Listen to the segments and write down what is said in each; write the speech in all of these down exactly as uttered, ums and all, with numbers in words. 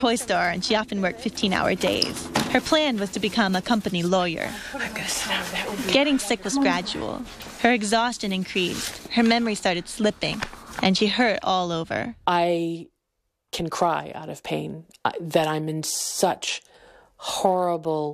toy store, and she often worked fifteen-hour days. Her plan was to become a company lawyer. I'm gonna sit down. That would be... Getting sick was gradual. Her exhaustion increased. Her memory started slipping, and she hurt all over. I can cry out of pain uh, that I'm in such horrible...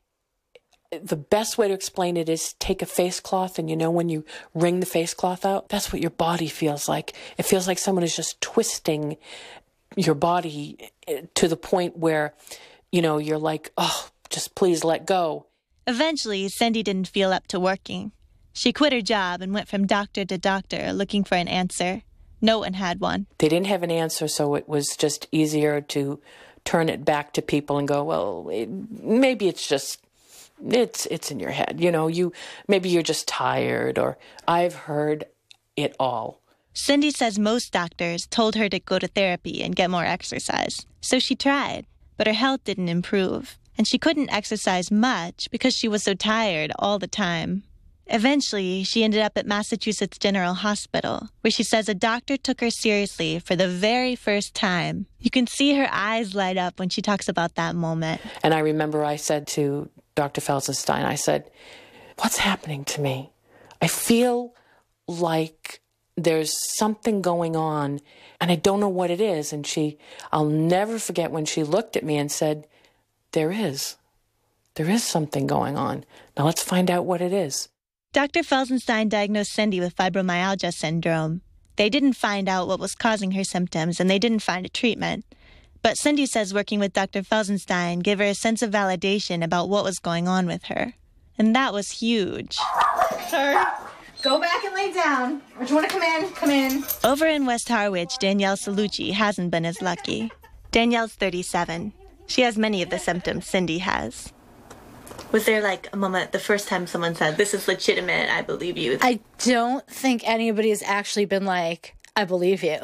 The best way to explain it is take a face cloth, and you know when you wring the face cloth out, that's what your body feels like. It feels like someone is just twisting your body to the point where, you know, you're like, oh, just please let go. Eventually, Cindy didn't feel up to working. She quit her job and went from doctor to doctor looking for an answer. No one had one. They didn't have an answer, so it was just easier to turn it back to people and go, well, it, maybe it's just... It's it's in your head, you know, you maybe you're just tired, or I've heard it all. Cindy says most doctors told her to go to therapy and get more exercise. So she tried, but her health didn't improve, and she couldn't exercise much because she was so tired all the time. Eventually, she ended up at Massachusetts General Hospital, where she says a doctor took her seriously for the very first time. You can see her eyes light up when she talks about that moment. And I remember I said to Doctor Felsenstein, I said, what's happening to me? I feel like there's something going on, and I don't know what it is. And she, I'll never forget when she looked at me and said, there is. There is something going on. Now let's find out what it is. Doctor Felsenstein diagnosed Cindy with fibromyalgia syndrome. They didn't find out what was causing her symptoms, and they didn't find a treatment. But Cindy says working with Doctor Felsenstein gave her a sense of validation about what was going on with her. And that was huge. Sir, go back and lay down. Or do you want to come in? Come in. Over in West Harwich, Danielle Salucci hasn't been as lucky. Danielle's thirty-seven. She has many of the symptoms Cindy has. Was there, like, a moment the first time someone said, this is legitimate, I believe you? I don't think anybody has actually been like, I believe you.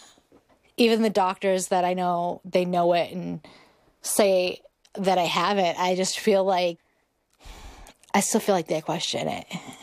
Even the doctors that I know, they know it and say that I have it. I just feel like, I still feel like they question it.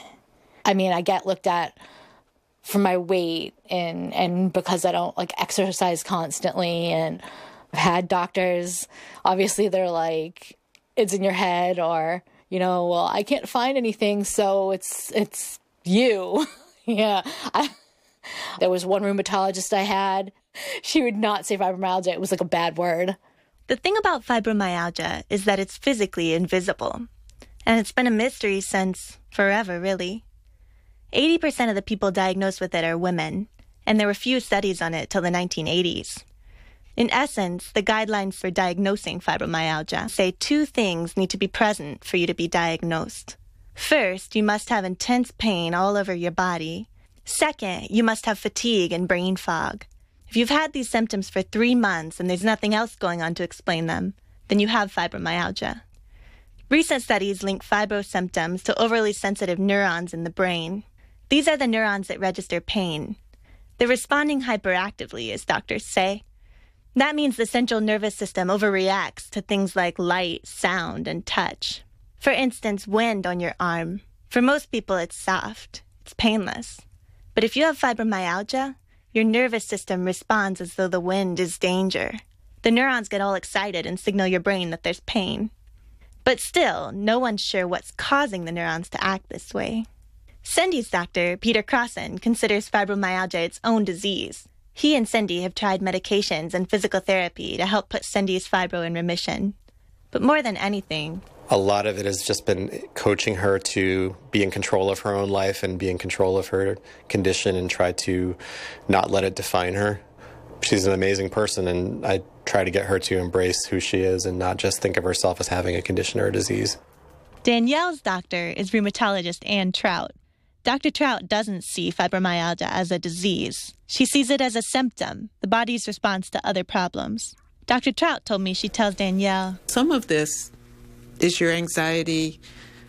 I mean, I get looked at for my weight and, and because I don't, like, exercise constantly. And I've had doctors, obviously they're like, it's in your head, or, you know, well, I can't find anything, so it's it's you. Yeah. I, there was one rheumatologist I had. She would not say fibromyalgia. It was like a bad word. The thing about fibromyalgia is that it's physically invisible. And it's been a mystery since forever, really. eighty percent of the people diagnosed with it are women, and there were few studies on it till the nineteen eighties. In essence, the guidelines for diagnosing fibromyalgia say two things need to be present for you to be diagnosed. First, you must have intense pain all over your body. Second, you must have fatigue and brain fog. If you've had these symptoms for three months and there's nothing else going on to explain them, then you have fibromyalgia. Recent studies link fibro symptoms to overly sensitive neurons in the brain. These are the neurons that register pain. They're responding hyperactively, as doctors say. That means the central nervous system overreacts to things like light, sound, and touch. For instance, wind on your arm. For most people, it's soft. It's painless. But if you have fibromyalgia, your nervous system responds as though the wind is danger. The neurons get all excited and signal your brain that there's pain. But still, no one's sure what's causing the neurons to act this way. Cindy's doctor, Peter Crossan, considers fibromyalgia its own disease. He and Cindy have tried medications and physical therapy to help put Cindy's fibro in remission. But more than anything, a lot of it has just been coaching her to be in control of her own life and be in control of her condition and try to not let it define her. She's an amazing person, and I try to get her to embrace who she is and not just think of herself as having a condition or a disease. Danielle's doctor is rheumatologist Ann Trout. Doctor Trout doesn't see fibromyalgia as a disease. She sees it as a symptom, the body's response to other problems. Doctor Trout told me she tells Danielle, some of this is your anxiety,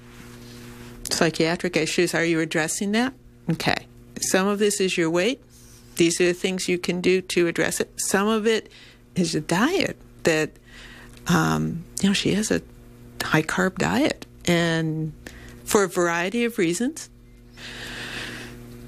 psychiatric issues. Are you addressing that? Okay. Some of this is your weight. These are the things you can do to address it. Some of it is a diet that, um, you know, she has a high-carb diet, and for a variety of reasons,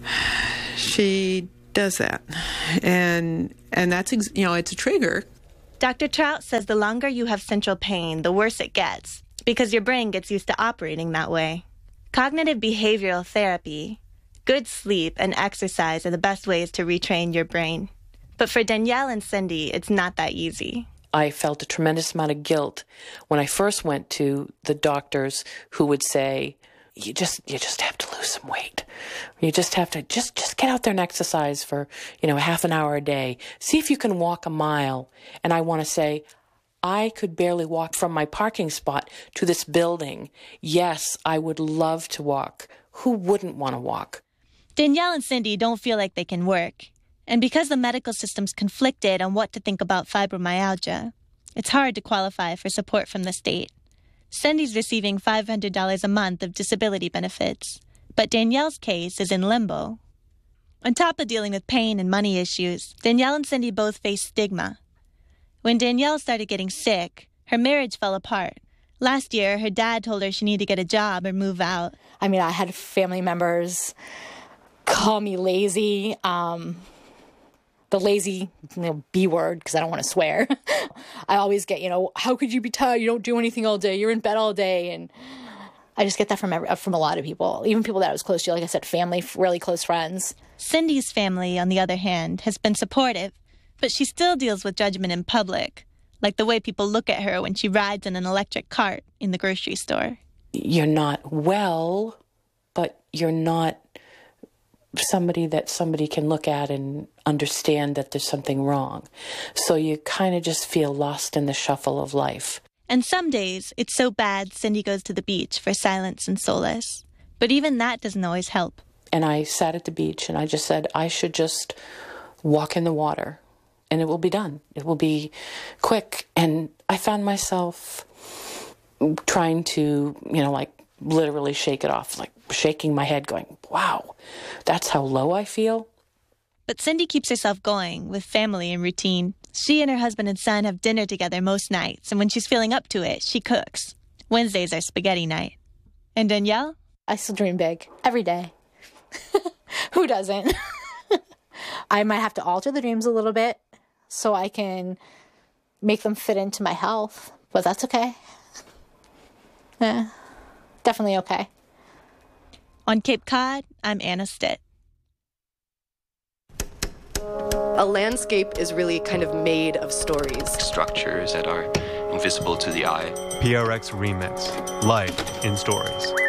she does that. And and that's, you know, it's a trigger, Doctor Trout says the longer you have central pain, the worse it gets, because your brain gets used to operating that way. Cognitive behavioral therapy, good sleep, and exercise are the best ways to retrain your brain. But for Danielle and Cindy, it's not that easy. I felt a tremendous amount of guilt when I first went to the doctors who would say, you just you just have to lose some weight. You just have to just just get out there and exercise for, you know, half an hour a day. See if you can walk a mile. And I want to say, I could barely walk from my parking spot to this building. Yes, I would love to walk. Who wouldn't want to walk? Danielle and Cindy don't feel like they can work. And because the medical system's conflicted on what to think about fibromyalgia, it's hard to qualify for support from the state. Cindy's receiving five hundred dollars a month of disability benefits, but Danielle's case is in limbo. On top of dealing with pain and money issues, Danielle and Cindy both face stigma. When Danielle started getting sick, her marriage fell apart. Last year, her dad told her she needed to get a job or move out. I mean, I had family members call me lazy, um, the lazy, you know, B word, because I don't want to swear. I always get, you know, how could you be tired? You don't do anything all day. You're in bed all day. And I just get that from every, from a lot of people, even people that I was close to. Like I said, family, really close friends. Cindy's family, on the other hand, has been supportive, but she still deals with judgment in public, like the way people look at her when she rides in an electric cart in the grocery store. You're not well, but you're not somebody that somebody can look at and understand that there's something wrong. So you kind of just feel lost in the shuffle of life. And some days, it's so bad Cindy goes to the beach for silence and solace. But even that doesn't always help. And I sat at the beach and I just said, I should just walk in the water and it will be done. It will be quick. And I found myself trying to, you know, like literally shake it off, like shaking my head going, wow, that's how low I feel. But Cindy keeps herself going with family and routine. She and her husband and son have dinner together most nights, and when she's feeling up to it, she cooks. Wednesdays are spaghetti night. And Danielle? I still dream big every day. Who doesn't? I might have to alter the dreams a little bit so I can make them fit into my health, but that's okay. Yeah, definitely okay. On Cape Cod, I'm Anna Stitt. A landscape is really kind of made of stories. Structures that are invisible to the eye. P R X Remix, Life in Stories.